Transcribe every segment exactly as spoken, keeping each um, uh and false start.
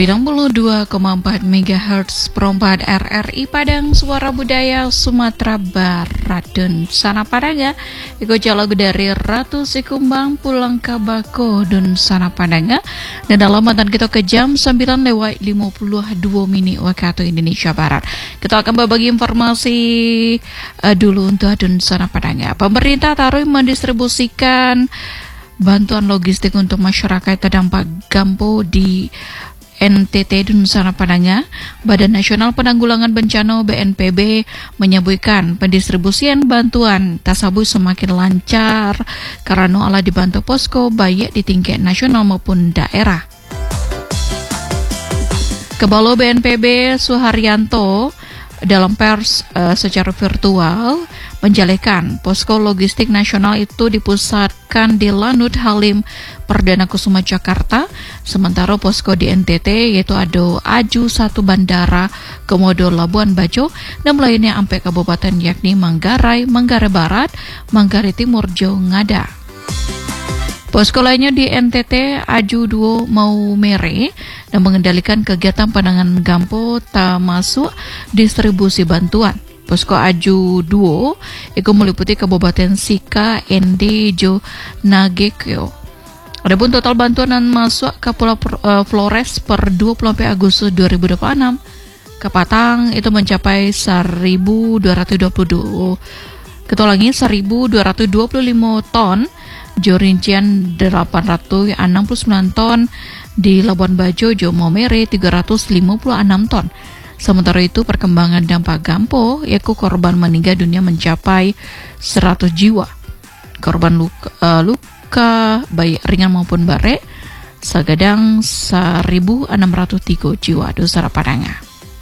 sembilan puluh dua koma empat megahertz perempat R R I Padang, Suara Budaya Sumatera Barat. Dan sana Padanga iko lagu dari Ratu Sikumbang Pulang Kabako dan sana Padanga. Dan dalam mantan kita ke jam sembilan lewat lima puluh dua menit waktu Indonesia Barat. Kita akan berbagi informasi uh, dulu untuk dan sana Padanga. Pemerintah taruh mendistribusikan bantuan logistik untuk masyarakat terdampak Gampo di N T T dan Sana Padanga. Badan Nasional Penanggulangan Bencana B N P B menyebutkan pendistribusian bantuan tasabu semakin lancar karena ala dibantu posko baik di tingkat nasional maupun daerah. Kepala B N P B Suharyanto dalam pers uh, secara virtual menjelaskan posko logistik nasional itu dipusatkan di Lanut Halim Perdana Kusuma Jakarta, sementara posko di N T T yaitu ada Aju satu Bandara, Komodo Labuan Bajo, dan lainnya sampai kabupaten yakni Manggarai, Manggarai Barat, Manggarai Timur, Jawa Ngada. Posko lainnya di N T T Aju dua Maumere dan mengendalikan kegiatan penanganan Gampo termasuk distribusi bantuan. Posko Aju dua itu meliputi Kabupaten Sika, N D, Jo, Nagekyo. Adapun total bantuan yang masuk ke Pulau Flores per dua puluh Agustus dua ribu dua puluh enam ke Patang itu mencapai seribu dua ratus dua puluh dua. Ketulangi seribu dua ratus dua puluh lima ton. Jorincian delapan ratus enam puluh sembilan ton, di Labuan Bajo, Jawa Maumere tiga ratus lima puluh enam ton. Sementara itu perkembangan dampak Gampo yaitu korban meninggal dunia mencapai seratus jiwa. Korban luka, uh, luka baik ringan maupun berat segadang seribu enam ratus tiga jiwa di Sumatera Padanga.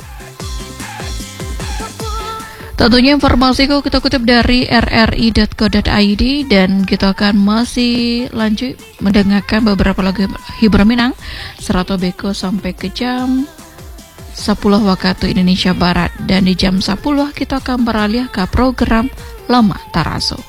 Tentunya informasiku kita kutip dari r r i dot co dot i d dan kita akan masih lanjut mendengarkan beberapa lagu hiburan Minang Serato Beko sampai ke jam sepuluh waktu Indonesia Barat, dan di jam sepuluh kita akan beralih ke program Lama Taraso.